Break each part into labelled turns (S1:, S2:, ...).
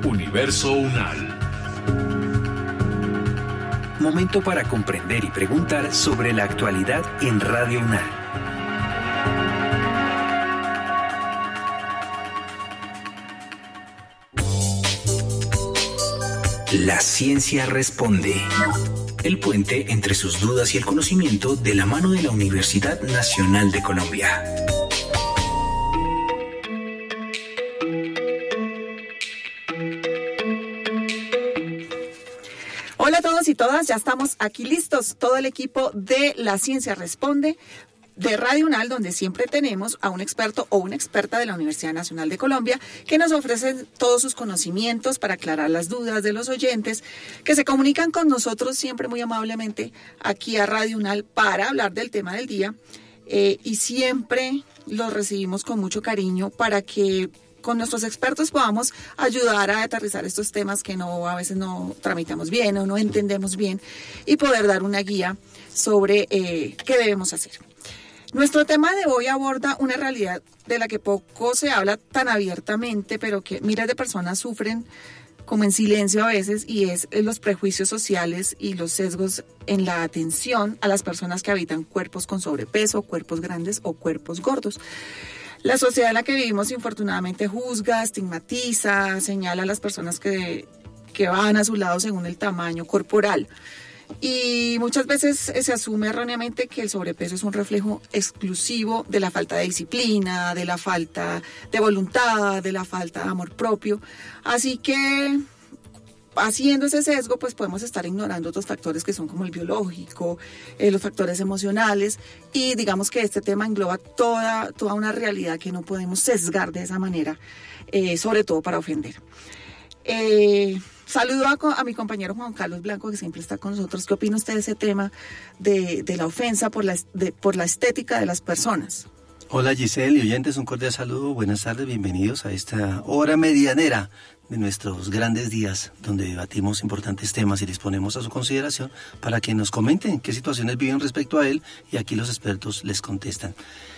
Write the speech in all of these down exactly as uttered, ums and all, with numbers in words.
S1: Universo Unal.
S2: Momento para comprender y preguntar sobre la actualidad en Radio Unal. La ciencia responde. El puente entre sus dudas y el conocimiento de la mano de la Universidad Nacional de Colombia.
S3: Hola a todos y todas, ya estamos aquí listos, todo el equipo de La Ciencia Responde de Radio Unal, donde siempre tenemos a un experto o una experta de la Universidad Nacional de Colombia que nos ofrecen todos sus conocimientos para aclarar las dudas de los oyentes que se comunican con nosotros siempre muy amablemente aquí a Radio Unal para hablar del tema del día, eh, y siempre los recibimos con mucho cariño para que con nuestros expertos podamos ayudar a aterrizar estos temas que no a veces no tramitamos bien o no entendemos bien y poder dar una guía sobre eh, qué debemos hacer. Nuestro tema de hoy aborda una realidad de la que poco se habla tan abiertamente, pero que miles de personas sufren como en silencio a veces, y es los prejuicios sociales y los sesgos en la atención a las personas que habitan cuerpos con sobrepeso, cuerpos grandes o cuerpos gordos. La sociedad en la que vivimos infortunadamente juzga, estigmatiza, señala a las personas que, que van a su lado según el tamaño corporal. Y muchas veces se asume erróneamente que el sobrepeso es un reflejo exclusivo de la falta de disciplina, de la falta de voluntad, de la falta de amor propio. Así que, haciendo ese sesgo, pues podemos estar ignorando otros factores que son como el biológico, eh, los factores emocionales, y digamos que este tema engloba toda, toda una realidad que no podemos sesgar de esa manera, eh, sobre todo para ofender. Eh, saludo a, a mi compañero Juan Carlos Blanco, que siempre está con nosotros. ¿Qué opina usted de ese tema de, de la ofensa por la, de, por la estética de las personas?
S4: Hola Giselle y oyentes, un cordial saludo, buenas tardes, bienvenidos a esta hora medianera de nuestros grandes días, donde debatimos importantes temas y les ponemos a su consideración para que nos comenten qué situaciones viven respecto a él, y aquí los expertos les contestan.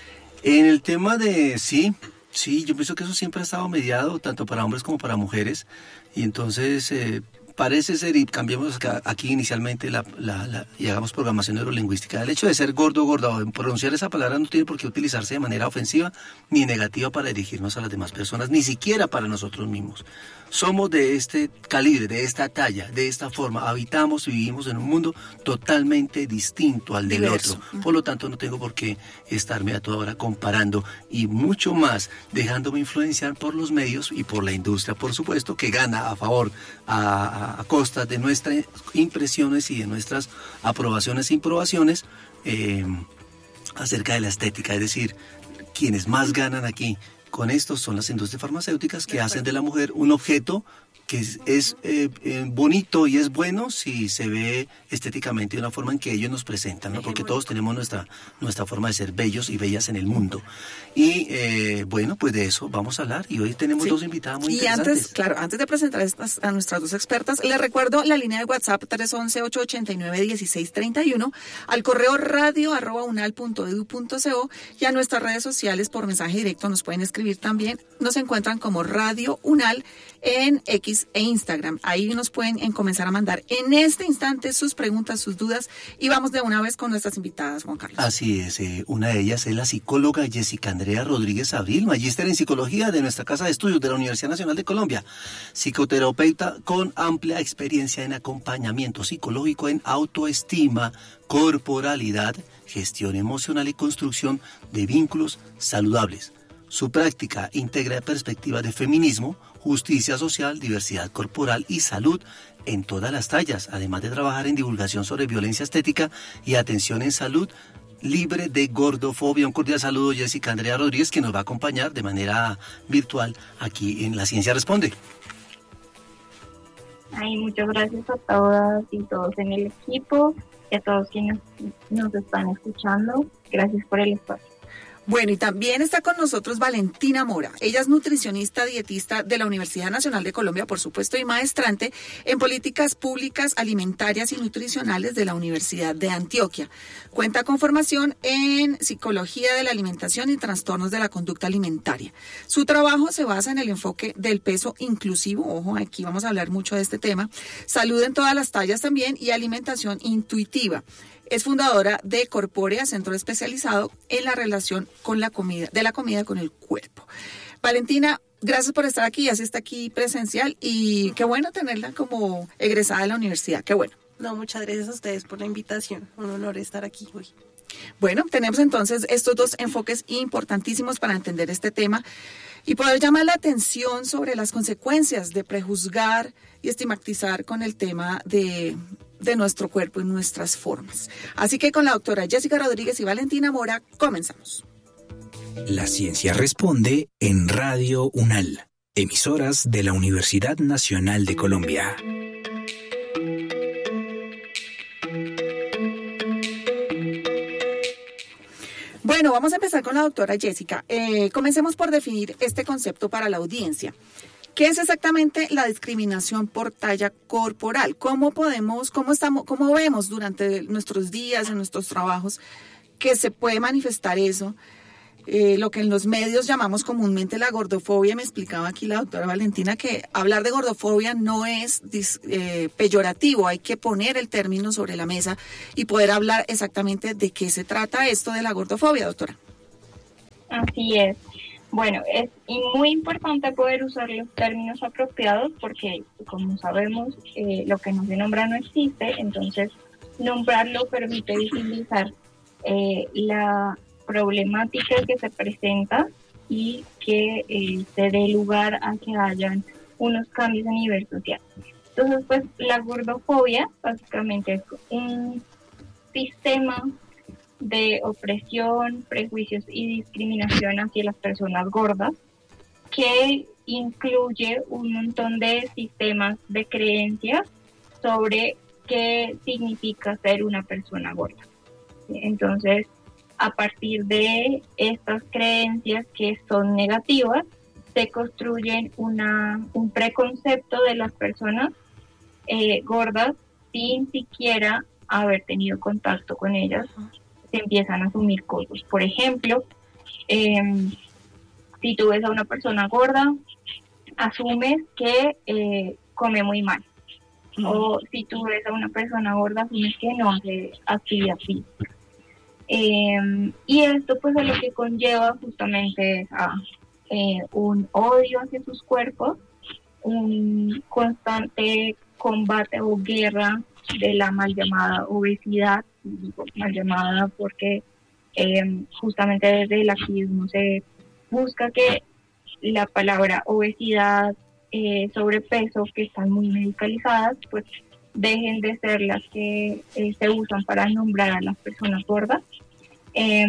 S4: En el tema de sí, sí, yo pienso que eso siempre ha estado mediado, tanto para hombres como para mujeres, y entonces eh, parece ser, y cambiemos aquí inicialmente la, la, la, y hagamos programación neurolingüística, el hecho de ser gordo o gorda, o pronunciar esa palabra no tiene por qué utilizarse de manera ofensiva ni negativa para dirigirnos a las demás personas, ni siquiera para nosotros mismos. Somos de este calibre, de esta talla, de esta forma, habitamos y vivimos en un mundo totalmente distinto al del Diverso. otro, por lo tanto no tengo por qué estarme a toda hora comparando, y mucho más dejándome influenciar por los medios y por la industria, por supuesto, que gana a favor, a, a, a costa de nuestras impresiones y de nuestras aprobaciones e improbaciones eh, acerca de la estética, es decir, quienes más ganan aquí con esto son las industrias farmacéuticas, que hacen de la mujer un objeto que es, es eh, eh, bonito y es bueno si se ve estéticamente de una forma en que ellos nos presentan, ¿no? Porque todos tenemos nuestra, nuestra forma de ser bellos y bellas en el mundo. Y eh, bueno, pues de eso vamos a hablar, y hoy tenemos sí. dos invitadas muy y interesantes.
S3: Antes, claro, antes de presentar a, estas, a nuestras dos expertas, les recuerdo la línea de WhatsApp tres once, ocho ochenta y nueve, dieciséis treinta y uno, al correo radio arroba unal punto edu punto co, y a nuestras redes sociales por mensaje directo nos pueden escribir también. Nos encuentran como Radio Unal en X e Instagram. Ahí nos pueden en comenzar a mandar en este instante sus preguntas, sus dudas, y vamos de una vez con nuestras invitadas, Juan Carlos.
S4: Así es, eh, una de ellas es la psicóloga Jessica Andrea Rodríguez Abril, magíster en psicología de nuestra Casa de Estudios de la Universidad Nacional de Colombia, psicoterapeuta con amplia experiencia en acompañamiento psicológico en autoestima, corporalidad, gestión emocional y construcción de vínculos saludables. Su práctica integra perspectivas de feminismo, justicia social, diversidad corporal y salud en todas las tallas, además de trabajar en divulgación sobre violencia estética y atención en salud libre de gordofobia. Un cordial saludo, Jessica Andrea Rodríguez, que nos va a acompañar de manera virtual aquí en La Ciencia Responde.
S5: Ay, muchas gracias a todas y todos en el equipo y a todos quienes nos están escuchando. Gracias por el espacio.
S3: Bueno, y también está con nosotros Valentina Mora. Ella es nutricionista dietista de la Universidad Nacional de Colombia, por supuesto, y maestrante en políticas públicas alimentarias y nutricionales de la Universidad de Antioquia. Cuenta con formación en psicología de la alimentación y trastornos de la conducta alimentaria. Su trabajo se basa en el enfoque del peso inclusivo, ojo, aquí vamos a hablar mucho de este tema, salud en todas las tallas también y alimentación intuitiva. Es fundadora de Corpórea, centro especializado en la relación con la comida, de la comida con el cuerpo. Valentina, gracias por estar aquí, así está aquí presencial y qué bueno tenerla como egresada de la universidad, qué bueno.
S1: No, muchas gracias a ustedes por la invitación, un honor estar aquí hoy.
S3: Bueno, tenemos entonces estos dos enfoques importantísimos para entender este tema y poder llamar la atención sobre las consecuencias de prejuzgar y estigmatizar con el tema de, de nuestro cuerpo y nuestras formas. Así que con la doctora Jessica Rodríguez y Valentina Mora, comenzamos.
S2: La ciencia responde en Radio UNAL, emisoras de la Universidad Nacional de Colombia.
S3: Bueno, vamos a empezar con la doctora Jessica. Eh, comencemos por definir este concepto para la audiencia. ¿Qué es exactamente la discriminación por talla corporal? ¿Cómo podemos, cómo estamos, cómo vemos durante nuestros días, en nuestros trabajos, que se puede manifestar eso? Eh, lo que en los medios llamamos comúnmente la gordofobia. Me explicaba aquí la doctora Valentina que hablar de gordofobia no es eh, peyorativo, hay que poner el término sobre la mesa y poder hablar exactamente de qué se trata esto de la gordofobia, doctora.
S5: Así es. Bueno, es muy importante poder usar los términos apropiados porque, como sabemos, eh, lo que no se nombra no existe, entonces nombrarlo permite visibilizar eh, la problemática que se presenta y que eh, se dé lugar a que hayan unos cambios a nivel social. Entonces, pues, la gordofobia básicamente es un sistema de opresión, prejuicios y discriminación hacia las personas gordas que incluye un montón de sistemas de creencias sobre qué significa ser una persona gorda. Entonces, a partir de estas creencias que son negativas, se construyen una, un preconcepto de las personas eh, gordas sin siquiera haber tenido contacto con ellas. Se empiezan a asumir cosas. Por ejemplo, eh, si tú ves a una persona gorda, asumes que eh, come muy mal. Mm. O si tú ves a una persona gorda, asumes que no hace actividad física. Eh, y esto pues es lo que conlleva justamente a eh, un odio hacia sus cuerpos, un constante combate o guerra de la mal llamada obesidad, digo mal llamada porque eh, justamente desde el activismo se busca que la palabra obesidad, eh, sobrepeso, que están muy medicalizadas, pues dejen de ser las que eh, se usan para nombrar a las personas gordas. Eh,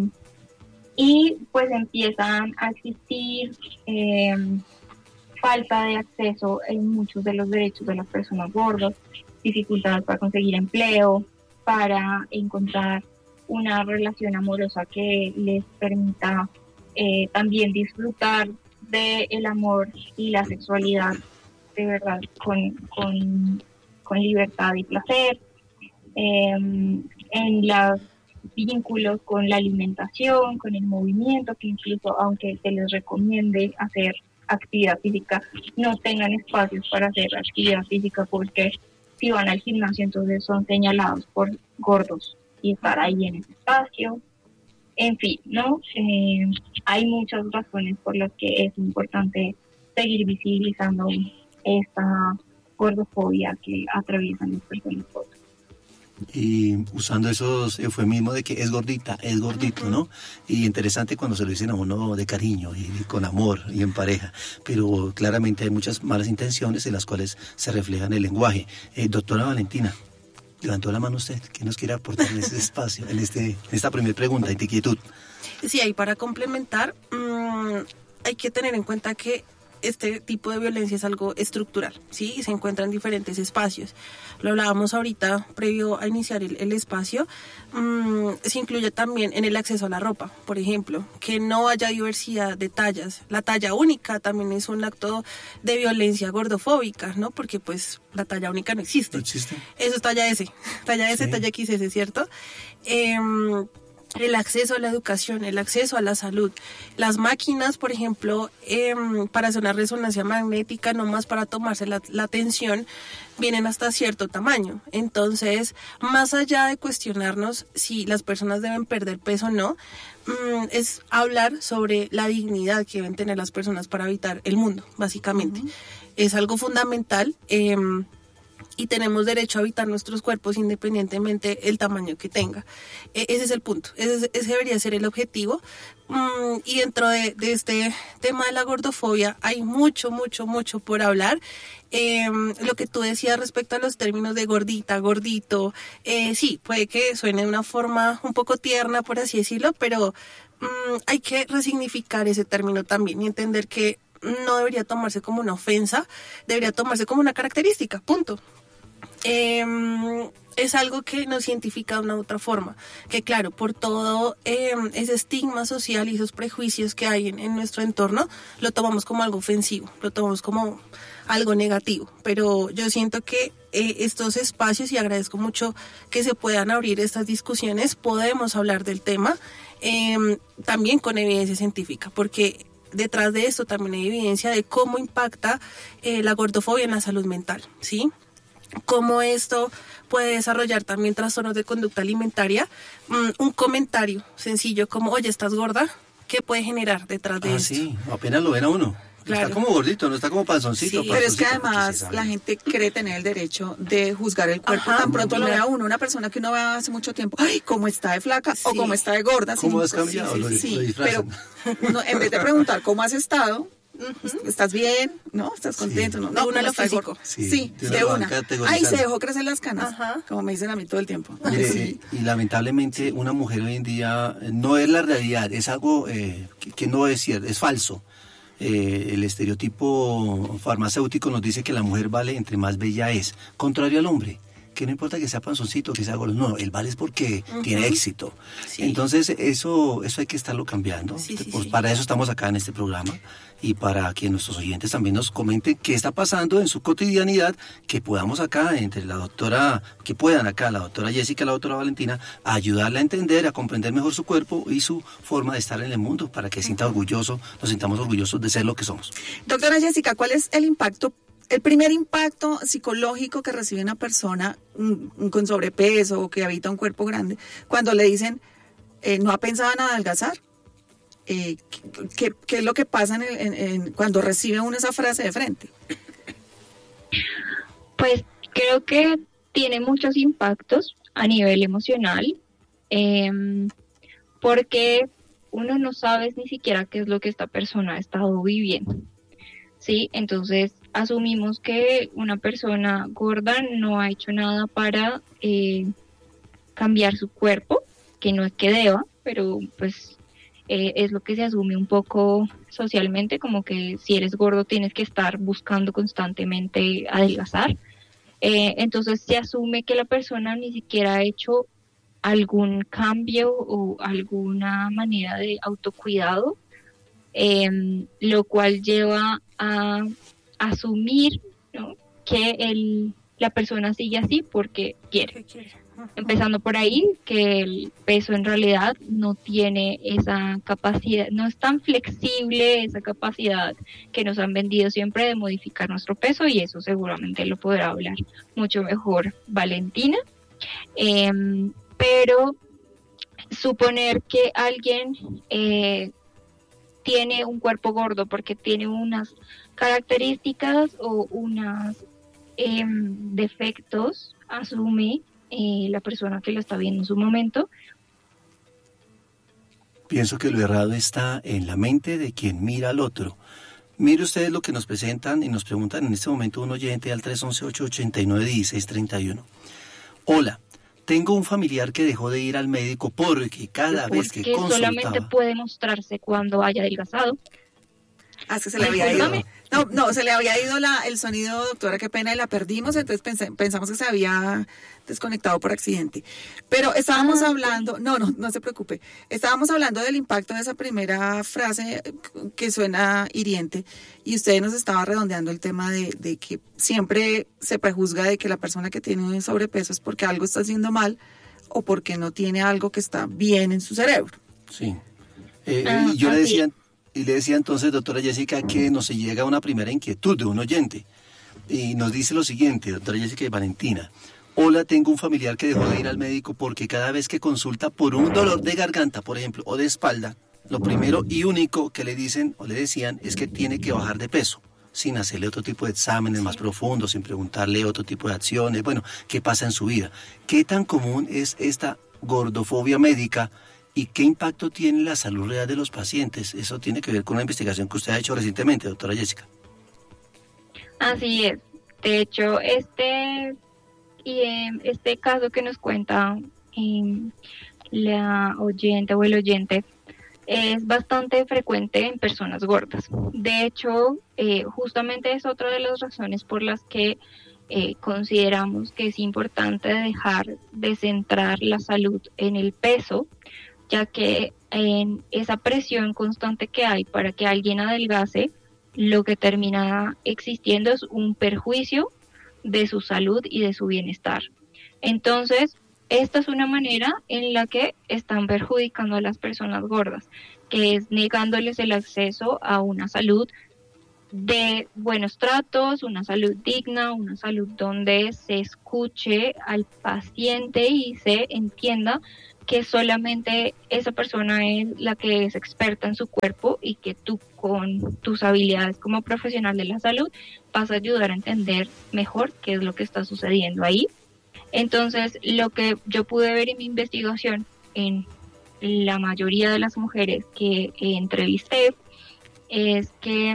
S5: y pues empiezan a existir eh, falta de acceso en muchos de los derechos de las personas gordas, dificultades para conseguir empleo, para encontrar una relación amorosa que les permita eh, también disfrutar del amor y la sexualidad de verdad con, con, con libertad y placer, eh, en los vínculos con la alimentación, con el movimiento, que incluso aunque se les recomiende hacer actividad física, no tengan espacios para hacer actividad física porque si van al gimnasio entonces son señalados por gordos y estar ahí en ese espacio. En fin, ¿no? Eh, hay muchas razones por las que es importante seguir visibilizando esta gordofobia que atraviesan las personas gordas.
S4: Y usando esos eufemismos de que es gordita, es gordito, ¿no? Y interesante cuando se lo dicen a uno de cariño y con amor y en pareja, pero claramente hay muchas malas intenciones en las cuales se refleja en el lenguaje. Eh, doctora Valentina, levantó la mano usted, ¿qué nos quiere aportar en este espacio, en, este, en esta primera pregunta, inquietud?
S1: Sí, ahí para complementar, mmm, hay que tener en cuenta que este tipo de violencia es algo estructural, ¿sí? Y se encuentra en diferentes espacios. Lo hablábamos ahorita, previo a iniciar el, el espacio. Mmm, se incluye también en el acceso a la ropa, por ejemplo, que no haya diversidad de tallas. La talla única también es un acto de violencia gordofóbica, ¿no? Porque pues la talla única no existe.
S4: No existe.
S1: Eso es talla S, talla S, sí. Talla equis ese, ¿cierto? Eh, El acceso a la educación, el acceso a la salud. Las máquinas, por ejemplo, eh, para hacer una resonancia magnética, nomás para tomarse la, la tensión, vienen hasta cierto tamaño. Entonces, más allá de cuestionarnos si las personas deben perder peso o no, mmm, es hablar sobre la dignidad que deben tener las personas para habitar el mundo, básicamente. Uh-huh. Es algo fundamental. Eh, y tenemos derecho a habitar nuestros cuerpos independientemente del tamaño que tenga. E- ese es el punto, ese, ese debería ser el objetivo. Mm, y dentro de, de este tema de la gordofobia hay mucho, mucho, mucho por hablar. Eh, lo que tú decías respecto a los términos de gordita, gordito, eh, sí, puede que suene de una forma un poco tierna, por así decirlo, pero mm, hay que resignificar ese término también y entender que no debería tomarse como una ofensa, debería tomarse como una característica, punto. Eh, es algo que nos identifica de una u otra forma, que claro, por todo eh, ese estigma social y esos prejuicios que hay en, en nuestro entorno, lo tomamos como algo ofensivo, lo tomamos como algo negativo, pero yo siento que eh, estos espacios, y agradezco mucho que se puedan abrir estas discusiones, podemos hablar del tema eh, también con evidencia científica, porque detrás de esto también hay evidencia de cómo impacta eh, la gordofobia en la salud mental, ¿sí? Cómo esto puede desarrollar también trastornos de conducta alimentaria. Mm, un comentario sencillo como, oye, ¿estás gorda? ¿Qué puede generar detrás de
S4: ah,
S1: esto?
S4: Sí, apenas lo ven a uno.
S1: Claro.
S4: Está como gordito, no está como panzoncito.
S3: Sí, pero es que además la gente cree tener el derecho de juzgar el cuerpo. Ajá, tan pronto lo vea uno, una persona que uno ve hace mucho tiempo, ay, cómo está de flaca, sí, o cómo está de gorda.
S4: ¿Cómo has cambiado?
S3: Sí,
S4: lo,
S3: sí,
S4: lo
S3: sí, pero no, en vez de preguntar cómo has estado, uh-huh, ¿estás bien? ¿No? ¿Estás contento? Sí. No, no,
S1: una lo físico.
S3: Sí, sí, de, de una. Ay, se dejó crecer las canas, ajá, como me dicen a mí todo el tiempo.
S4: Mire, sí. Y lamentablemente una mujer hoy en día no es la realidad, es algo eh, que, que no es cierto, es falso. Eh, el estereotipo farmacéutico nos dice que la mujer vale entre más bella es, contrario al hombre, que no importa que sea panzoncito, que sea gordo, no, él vale es porque uh-huh, tiene éxito. Sí. Entonces eso eso hay que estarlo cambiando. Sí, sí, pues sí. Para eso estamos acá en este programa y para que nuestros oyentes también nos comenten qué está pasando en su cotidianidad, que podamos acá, entre la doctora, que puedan acá, la doctora Jessica y la doctora Valentina, ayudarla a entender, a comprender mejor su cuerpo y su forma de estar en el mundo, para que sienta orgulloso, nos sintamos orgullosos de ser lo que somos.
S3: Doctora Jessica, ¿cuál es el impacto, el primer impacto psicológico que recibe una persona un, un, con sobrepeso o que habita un cuerpo grande cuando le dicen, eh, no ha pensado en adelgazar? Eh, ¿qué, ¿Qué es lo que pasa en el, en, en, cuando recibe uno esa frase de frente?
S5: Pues creo que tiene muchos impactos a nivel emocional, eh, porque uno no sabe ni siquiera qué es lo que esta persona ha estado viviendo, ¿sí? Entonces asumimos que una persona gorda no ha hecho nada para eh, cambiar su cuerpo, que no es que deba, pero pues eh, es lo que se asume un poco socialmente, como que si eres gordo tienes que estar buscando constantemente adelgazar. Eh, entonces se asume que la persona ni siquiera ha hecho algún cambio o alguna manera de autocuidado, eh, lo cual lleva a asumir, ¿no?, que el, la persona sigue así porque quiere. Empezando por ahí, que el peso en realidad no tiene esa capacidad, no es tan flexible esa capacidad que nos han vendido siempre de modificar nuestro peso, y eso seguramente lo podrá hablar mucho mejor Valentina. Eh, pero suponer que alguien eh, tiene un cuerpo gordo porque tiene unas características o unos eh, defectos, asume eh, la persona que lo está viendo en su momento.
S4: Pienso que lo errado está en la mente de quien mira al otro. Mire ustedes lo que nos presentan y nos preguntan en este momento un oyente al tres once, ocho ochenta y nueve, dieciséis treinta y uno. Hola, tengo un familiar que dejó de ir al médico porque cada
S5: porque
S4: vez que consultaba...
S5: solamente puede mostrarse cuando haya adelgazado.
S3: Ah, es que se le había ido. No, no, se le había ido la, el sonido, doctora, qué pena, y la perdimos, entonces pensé, pensamos que se había desconectado por accidente. Pero estábamos ah, hablando, no, no, no se preocupe, estábamos hablando del impacto de esa primera frase que suena hiriente, y usted nos estaba redondeando el tema de, de que siempre se prejuzga de que la persona que tiene sobrepeso es porque algo está haciendo mal o porque no tiene algo que está bien en su cerebro.
S4: Sí. Eh, ah, y yo le decía... Y le decía entonces, doctora Jessica, que nos llega una primera inquietud de un oyente. Y nos dice lo siguiente, doctora Jessica y Valentina. Hola, tengo un familiar que dejó de ir al médico porque cada vez que consulta por un dolor de garganta, por ejemplo, o de espalda, lo primero y único que le dicen o le decían es que tiene que bajar de peso, sin hacerle otro tipo de exámenes más profundos, sin preguntarle otro tipo de acciones, bueno, qué pasa en su vida. ¿Qué tan común es esta gordofobia médica? ¿Y qué impacto tiene la salud real de los pacientes? Eso tiene que ver con una investigación que usted ha hecho recientemente, doctora Jessica.
S5: Así es. De hecho, este, este caso que nos cuenta eh, la oyente o el oyente es bastante frecuente en personas gordas. De hecho, eh, justamente es otra de las razones por las que eh, consideramos que es importante dejar de centrar la salud en el peso, ya que en esa presión constante que hay para que alguien adelgace, lo que termina existiendo es un perjuicio de su salud y de su bienestar. Entonces, esta es una manera en la que están perjudicando a las personas gordas, que es negándoles el acceso a una salud de buenos tratos, una salud digna, una salud donde se escuche al paciente y se entienda que solamente esa persona es la que es experta en su cuerpo y que tú con tus habilidades como profesional de la salud vas a ayudar a entender mejor qué es lo que está sucediendo ahí. Entonces, lo que yo pude ver en mi investigación en la mayoría de las mujeres que entrevisté es que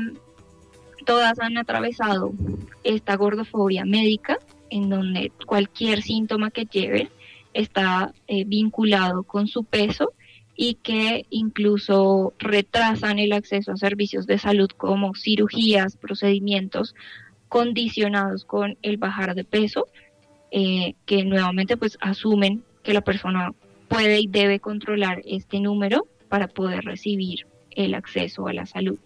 S5: todas han atravesado esta gordofobia médica, en donde cualquier síntoma que lleven está eh, vinculado con su peso y que incluso retrasan el acceso a servicios de salud como cirugías, procedimientos condicionados con el bajar de peso, eh, que nuevamente pues asumen que la persona puede y debe controlar este número para poder recibir el acceso a la salud.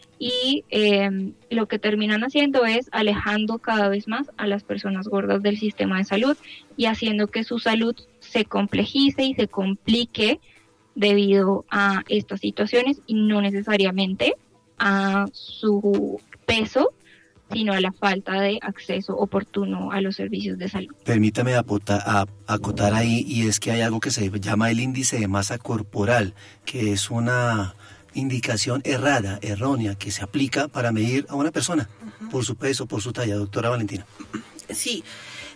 S5: Y eh, lo que terminan haciendo es alejando cada vez más a las personas gordas del sistema de salud y haciendo que su salud se complejice y se complique debido a estas situaciones y no necesariamente a su peso, sino a la falta de acceso oportuno a los servicios de salud.
S4: Permítame apota, a, acotar ahí, y es que hay algo que se llama el índice de masa corporal, que es una indicación errada, errónea, que se aplica para medir a una persona, uh-huh, por su peso, por su talla. Doctora Valentina.
S1: Sí,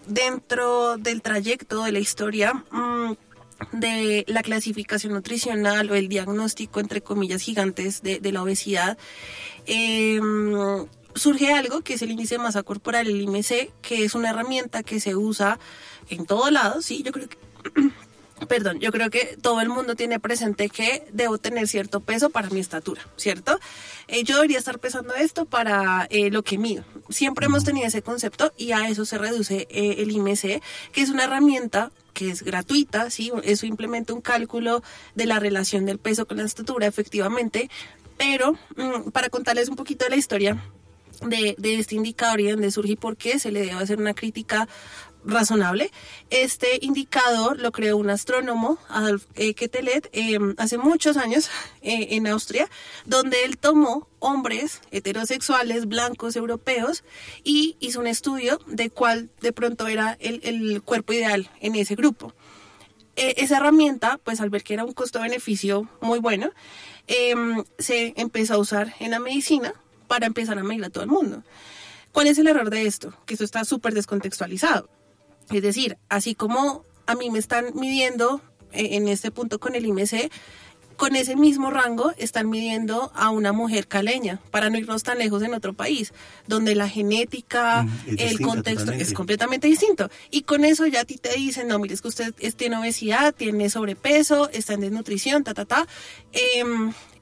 S1: dentro del trayecto de la historia mmm, de la clasificación nutricional o el diagnóstico, entre comillas, gigantes de, de la obesidad, eh, surge algo que es el índice de masa corporal, el I M C, que es una herramienta que se usa en todo lado, sí, yo creo que... Perdón, yo creo que todo el mundo tiene presente que debo tener cierto peso para mi estatura, ¿cierto? Eh, yo debería estar pesando esto para eh, lo que mido. Siempre hemos tenido ese concepto y a eso se reduce eh, el I M C, que es una herramienta que es gratuita, ¿sí? Eso implementa un cálculo de la relación del peso con la estatura, efectivamente, pero mmm, para contarles un poquito de la historia de, de este indicador y de dónde surge y por qué se le debe hacer una crítica razonable. Este indicador lo creó un astrónomo, Adolf eh, Quetelet, eh, hace muchos años eh, en Austria, donde él tomó hombres heterosexuales, blancos, europeos, y hizo un estudio de cuál de pronto era el, el cuerpo ideal en ese grupo. Eh, esa herramienta, pues al ver que era un costo-beneficio muy bueno, eh, se empezó a usar en la medicina para empezar a medir a todo el mundo. ¿Cuál es el error de esto? Que esto está súper descontextualizado. Es decir, así como a mí me están midiendo eh, en este punto con el I M C, con ese mismo rango están midiendo a una mujer caleña, para no irnos tan lejos en otro país, donde la genética, mm, el contexto totalmente. Es completamente distinto. Y con eso ya a ti te dicen, no, mire, es que usted tiene obesidad, tiene sobrepeso, está en desnutrición, ta, ta, ta. Eh,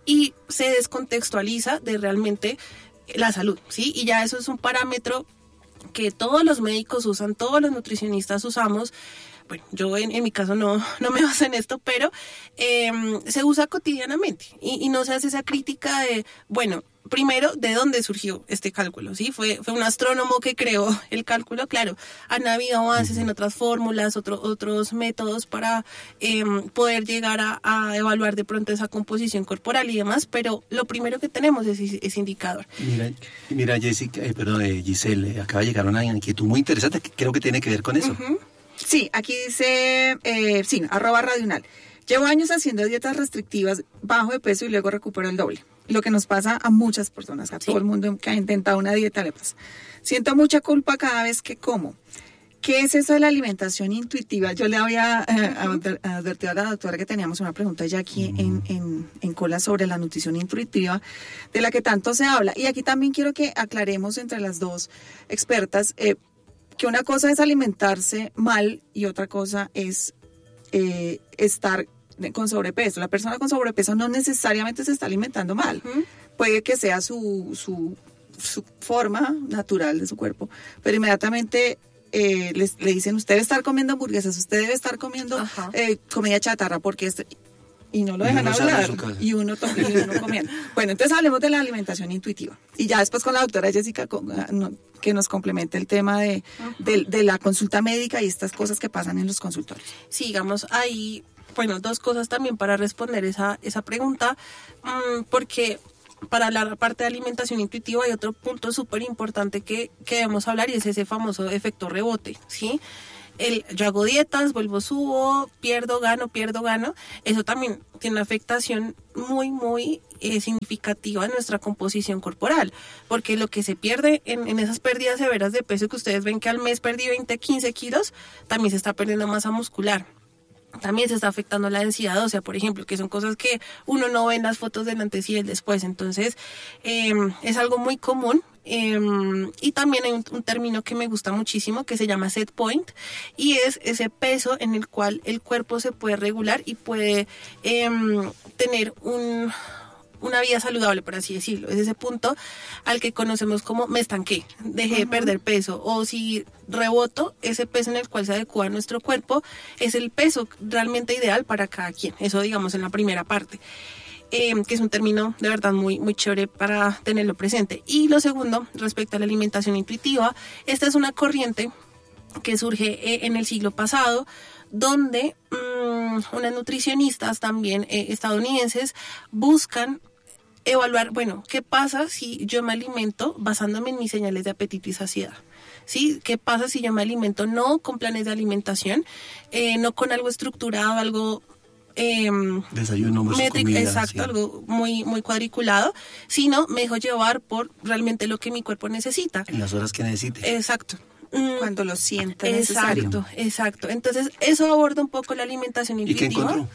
S1: y se descontextualiza de realmente la salud, ¿sí? Y ya eso es un parámetro que todos los médicos usan, todos los nutricionistas usamos. Bueno, yo en, en mi caso no, no me baso en esto, pero eh, se usa cotidianamente y, y no se hace esa crítica de, bueno, primero, ¿de dónde surgió este cálculo? ¿Sí? Fue, fue un astrónomo que creó el cálculo, claro. Han habido avances en otras fórmulas, otro, otros métodos para eh, poder llegar a, a evaluar de pronto esa composición corporal y demás, pero lo primero que tenemos es ese indicador.
S4: Mira, mira Jessica, eh, perdón, eh, Giselle, acaba de llegar una inquietud muy interesante que creo que tiene que ver con eso.
S1: Uh-huh.
S3: Sí, aquí dice, eh, sí, arroba radional. Llevo años haciendo dietas restrictivas, bajo de peso y luego recupero el doble. Lo que nos pasa a muchas personas, a sí. todo el mundo que ha intentado una dieta le pasa. Siento mucha culpa cada vez que como. ¿Qué es eso de la alimentación intuitiva? Yo le había eh, uh-huh. advertido a la doctora que teníamos una pregunta ya aquí uh-huh. en, en, en cola sobre la nutrición intuitiva, de la que tanto se habla. Y aquí también quiero que aclaremos entre las dos expertas eh, que una cosa es alimentarse mal y otra cosa es eh, estar con sobrepeso. La persona con sobrepeso no necesariamente se está alimentando mal. Uh-huh. Puede que sea su, su, su forma natural de su cuerpo, pero inmediatamente eh, les, le dicen, usted debe estar comiendo hamburguesas, usted debe estar comiendo uh-huh. eh, comida chatarra, porque este... y no lo dejan hablar, y uno, to- y uno comiendo. Bueno, entonces hablemos de la alimentación intuitiva. Y ya después con la doctora Jessica, con, no, que nos complemente el tema de, uh-huh. de, de la consulta médica y estas cosas que pasan en los consultorios.
S1: Sí, digamos, hay, bueno, dos cosas también para responder esa, esa pregunta, mmm, porque para la parte de alimentación intuitiva hay otro punto súper importante que, que debemos hablar, y es ese famoso efecto rebote, ¿sí? El, yo hago dietas, vuelvo, subo, pierdo, gano, pierdo, gano. Eso también tiene una afectación muy, muy eh, significativa en nuestra composición corporal, porque lo que se pierde en, en esas pérdidas severas de peso, que ustedes ven que al mes perdí veinte, quince kilos, también se está perdiendo masa muscular. También se está afectando la densidad ósea, por ejemplo, que son cosas que uno no ve en las fotos del antes y el después. Entonces, eh, es algo muy común. Eh, y también hay un, un término que me gusta muchísimo que se llama set point, y es ese peso en el cual el cuerpo se puede regular y puede eh, tener un... una vida saludable, por así decirlo. Es ese punto al que conocemos como me estanqué, dejé uh-huh. de perder peso, o si reboto, ese peso en el cual se adecua nuestro cuerpo es el peso realmente ideal para cada quien. Eso, digamos, en la primera parte, eh, que es un término de verdad muy, muy chévere para tenerlo presente. Y lo segundo, respecto a la alimentación intuitiva, esta es una corriente que surge en el siglo pasado, donde mmm, unas nutricionistas también eh, estadounidenses buscan evaluar, bueno, ¿qué pasa si yo me alimento basándome en mis señales de apetito y saciedad? ¿Sí? ¿Qué pasa si yo me alimento no con planes de alimentación, eh, no con algo estructurado, algo... Eh,
S4: desayuno,
S1: métrico, exacto, sí. Algo muy, muy cuadriculado, sino me dejo llevar por realmente lo que mi cuerpo necesita.
S4: En las horas que necesite.
S1: Exacto.
S3: Cuando lo sienta
S1: necesario. Exacto, exacto. Entonces, eso aborda un poco la alimentación intuitiva.
S4: ¿Y qué encontró?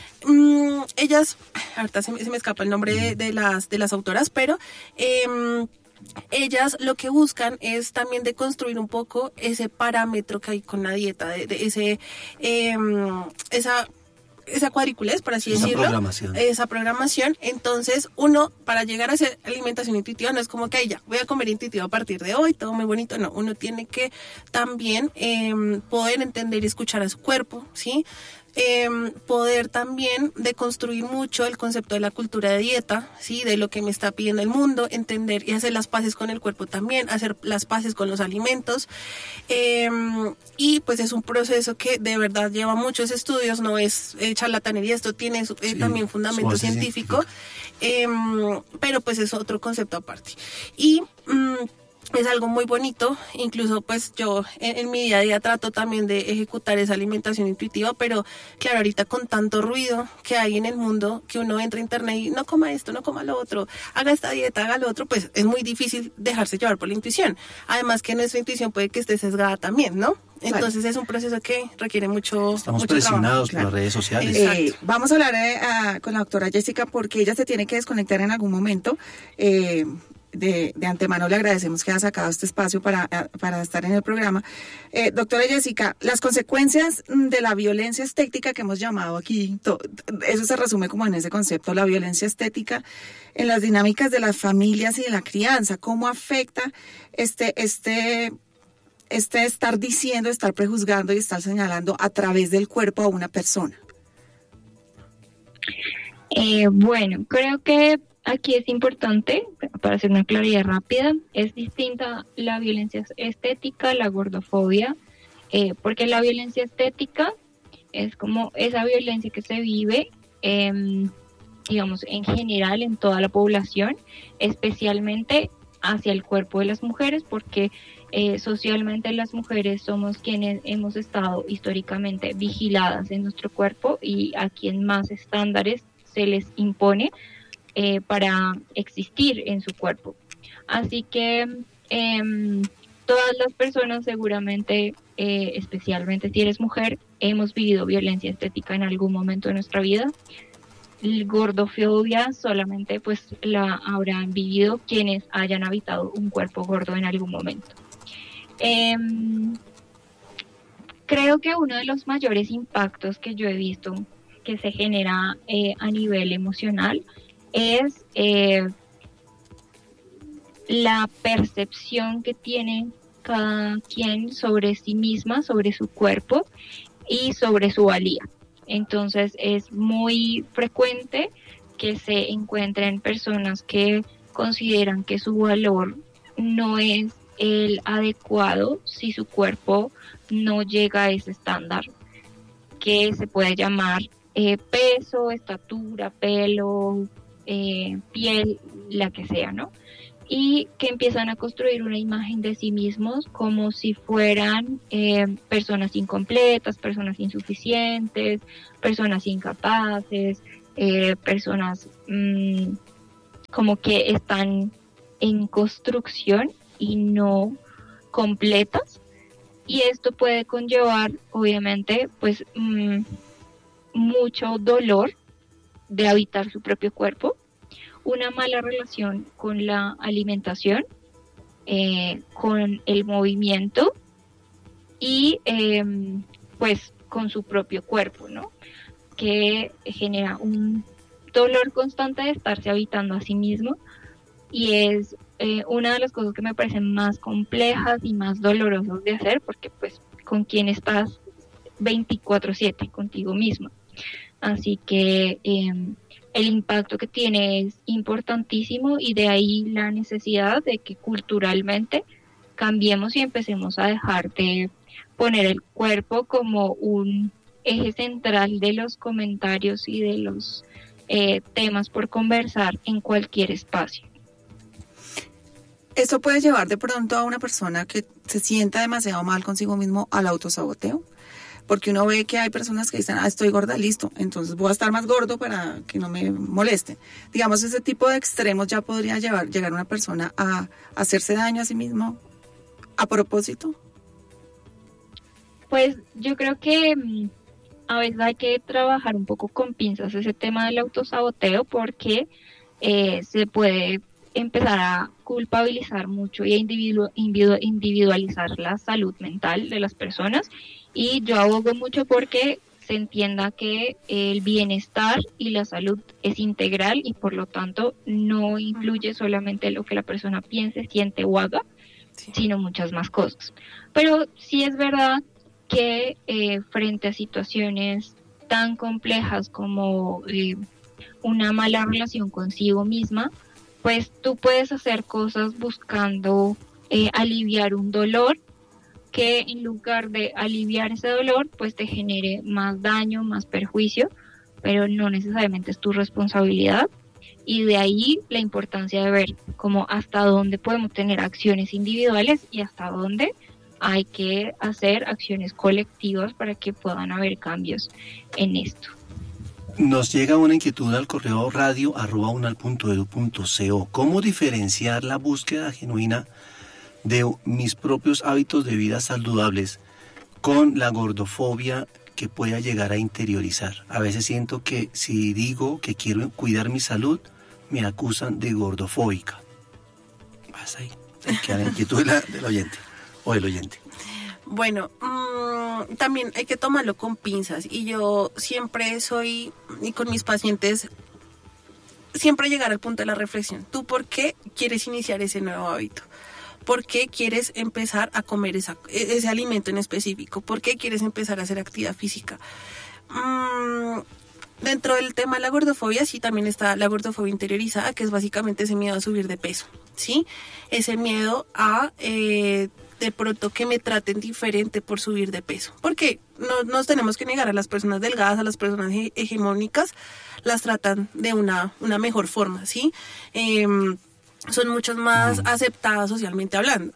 S1: Mm, ellas, ahorita se me, se me escapa el nombre de, de las de las autoras, pero eh, ellas lo que buscan es también de construir un poco ese parámetro que hay con la dieta, de, de ese eh, esa esa cuadrícula, por así
S4: esa
S1: decirlo,
S4: programación.
S1: esa programación. Entonces, uno, para llegar a hacer alimentación intuitiva, no es como que ay, ya, voy a comer intuitivo a partir de hoy, todo muy bonito. No, uno tiene que también eh, poder entender y escuchar a su cuerpo, ¿sí? Eh, poder también deconstruir mucho el concepto de la cultura de dieta, ¿sí? De lo que me está pidiendo el mundo, entender y hacer las paces con el cuerpo también, hacer las paces con los alimentos, eh, y pues es un proceso que de verdad lleva muchos estudios, no es eh, charlatanería, esto tiene eh, sí, también fundamento científico, eh, pero pues es otro concepto aparte. Y mm, es algo muy bonito, incluso pues yo en, en mi día a día trato también de ejecutar esa alimentación intuitiva, pero claro, ahorita con tanto ruido que hay en el mundo, que uno entra a internet y no coma esto, no coma lo otro, haga esta dieta, haga lo otro, pues es muy difícil dejarse llevar por la intuición. Además que nuestra intuición puede que esté sesgada también, ¿no? Entonces vale. Es un proceso que requiere mucho
S4: Estamos
S1: mucho
S4: presionados
S1: trabajo.
S4: por las redes sociales.
S3: Eh, vamos a hablar eh, a, con la doctora Jessica porque ella se tiene que desconectar en algún momento. Eh, de, de antemano le agradecemos que haya sacado este espacio para, para estar en el programa. Eh, doctora Jessica, las consecuencias de la violencia estética que hemos llamado aquí, to, eso se resume como en ese concepto, la violencia estética en las dinámicas de las familias y de la crianza, ¿cómo afecta este, este, este estar diciendo, estar prejuzgando y estar señalando a través del cuerpo a una persona?
S5: Eh, bueno, creo que aquí es importante, para hacer una claridad rápida, es distinta la violencia estética, la gordofobia, eh, porque la violencia estética es como esa violencia que se vive, eh, digamos, en general en toda la población, especialmente hacia el cuerpo de las mujeres, porque eh, socialmente las mujeres somos quienes hemos estado históricamente vigiladas en nuestro cuerpo y a quien más estándares se les impone eh, para existir en su cuerpo. Así que eh, todas las personas seguramente, eh, especialmente si eres mujer, hemos vivido violencia estética en algún momento de nuestra vida. El gordofobia solamente pues la habrán vivido quienes hayan habitado un cuerpo gordo en algún momento. Eh, creo que uno de los mayores impactos que yo he visto que se genera eh, a nivel emocional es eh, la percepción que tiene cada quien sobre sí misma, sobre su cuerpo y sobre su valía. Entonces es muy frecuente que se encuentren personas que consideran que su valor no es el adecuado si su cuerpo no llega a ese estándar que se puede llamar Eh, peso, estatura, pelo, eh, piel, la que sea, ¿no? Y que empiezan a construir una imagen de sí mismos como si fueran eh, personas incompletas, personas insuficientes, personas incapaces, eh, personas mmm, como que están en construcción y no completas. Y esto puede conllevar, obviamente, pues mmm, mucho dolor de habitar su propio cuerpo, una mala relación con la alimentación, eh, con el movimiento y eh, pues con su propio cuerpo, ¿no? Que genera un dolor constante de estarse habitando a sí mismo y es eh, una de las cosas que me parecen más complejas y más dolorosas de hacer porque pues con quien estás veinticuatro siete contigo mismo. Así que eh, el impacto que tiene es importantísimo y de ahí la necesidad de que culturalmente cambiemos y empecemos a dejar de poner el cuerpo como un eje central de los comentarios y de los eh, temas por conversar en cualquier espacio.
S3: ¿Esto puede llevar de pronto a una persona que se sienta demasiado mal consigo mismo al autosaboteo? Porque uno ve que hay personas que dicen, ah, estoy gorda, listo, entonces voy a estar más gordo para que no me moleste. Digamos, ese tipo de extremos ya podría llevar, llegar una persona a hacerse daño a sí mismo a propósito.
S5: Pues yo creo que mmm, a veces hay que trabajar un poco con pinzas ese tema del autosaboteo porque eh, se puede empezar a culpabilizar mucho y a individu- individu- individualizar la salud mental de las personas. Y yo abogo mucho porque se entienda que el bienestar y la salud es integral y por lo tanto no incluye solamente lo que la persona piense, siente o haga, sí, sino muchas más cosas. Pero sí es verdad que eh, frente a situaciones tan complejas como eh, una mala relación consigo misma, pues tú puedes hacer cosas buscando eh, aliviar un dolor que en lugar de aliviar ese dolor, pues te genere más daño, más perjuicio, pero no necesariamente es tu responsabilidad. Y de ahí la importancia de ver como hasta dónde podemos tener acciones individuales y hasta dónde hay que hacer acciones colectivas para que puedan haber cambios en esto.
S4: Nos llega una inquietud al correo radio arroba unal punto edu punto co. ¿Cómo diferenciar la búsqueda genuina de mis propios hábitos de vida saludables con la gordofobia que pueda llegar a interiorizar? A veces siento que si digo que quiero cuidar mi salud, me acusan de gordofóbica. pasa ahí? Hay que dar la inquietud de la- del oyente o del oyente.
S1: Bueno, mmm, también hay que tomarlo con pinzas y yo siempre soy, y con mis pacientes, siempre llegar al punto de la reflexión. ¿Tú por qué quieres iniciar ese nuevo hábito? ¿Por qué quieres empezar a comer esa, ese alimento en específico? ¿Por qué quieres empezar a hacer actividad física? Mm, dentro del tema de la gordofobia, sí, también está la gordofobia interiorizada, que es básicamente ese miedo a subir de peso, ¿sí? Ese miedo a, eh, de pronto, que me traten diferente por subir de peso. Porque no nos tenemos que negar, a las personas delgadas, a las personas he- hegemónicas, las tratan de una, una mejor forma, ¿sí? Eh, son mucho más aceptadas socialmente hablando.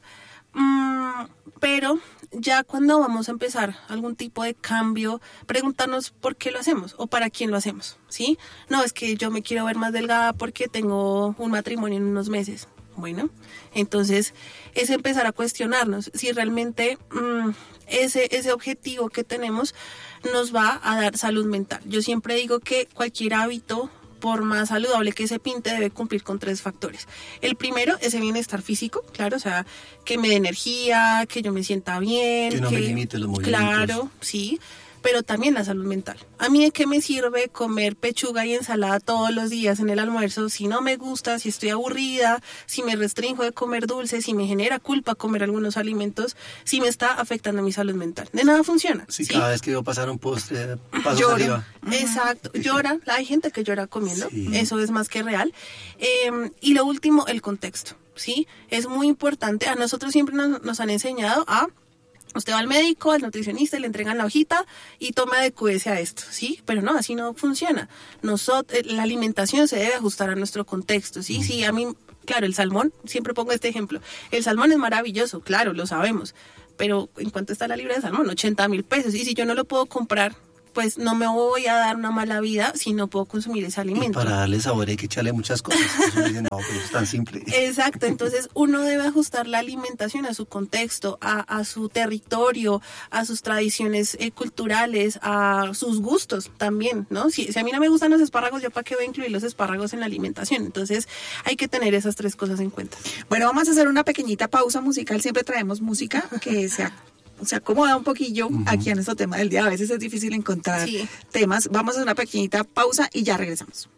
S1: Mm, pero ya cuando vamos a empezar algún tipo de cambio, preguntarnos por qué lo hacemos o para quién lo hacemos, ¿sí? No, es que yo me quiero ver más delgada porque tengo un matrimonio en unos meses. Bueno, entonces es empezar a cuestionarnos si realmente mm, ese, ese objetivo que tenemos nos va a dar salud mental. Yo siempre digo que cualquier hábito, por más saludable que se pinte, debe cumplir con tres factores. El primero es el bienestar físico, claro, o sea, que me dé energía, que yo me sienta bien.
S4: Que no me limite los movimientos.
S1: Claro, sí, pero también la salud mental. A mí, ¿de qué me sirve comer pechuga y ensalada todos los días en el almuerzo si no me gusta, si estoy aburrida, si me restringo de comer dulces, si me genera culpa comer algunos alimentos, si me está afectando mi salud mental? De nada funciona.
S4: Sí,
S1: ¿sí?
S4: cada vez que veo pasar un postre, paso
S3: Lloro.
S4: arriba.
S1: Exacto, llora, hay gente que llora comiendo,
S4: Sí.
S1: eso es más que real. Eh, y lo último, el contexto, ¿sí? Es muy importante, a nosotros siempre nos, nos han enseñado a, usted va al médico, al nutricionista, le entregan la hojita y tome adecúese a esto, ¿sí? Pero no, así no funciona. Nosotros, la alimentación se debe ajustar a nuestro contexto, ¿sí? Sí, a mí, claro, el salmón, siempre pongo este ejemplo, el salmón es maravilloso, claro, lo sabemos, pero ¿en cuánto está la libra de salmón? ochenta mil pesos, y si yo no lo puedo comprar, pues no me voy a dar una mala vida si no puedo consumir ese
S4: Y
S1: alimento.
S4: para darle sabor hay que echarle muchas cosas. Eso dicen, no, pero es tan simple.
S1: Exacto, entonces uno debe ajustar la alimentación a su contexto, a, a su territorio, a sus tradiciones eh, culturales, a sus gustos también, ¿no? Si, si a mí no me gustan los espárragos, ¿yo para qué voy a incluir los espárragos en la alimentación? Entonces hay que tener esas tres cosas en cuenta.
S3: Bueno, vamos a hacer una pequeñita pausa musical. Siempre traemos música que se, ac- se acomoda un poquillo aquí a nuestro tema del día. A veces es difícil encontrar
S1: Sí.
S3: temas. Vamos a hacer una pequeñita pausa y ya regresamos.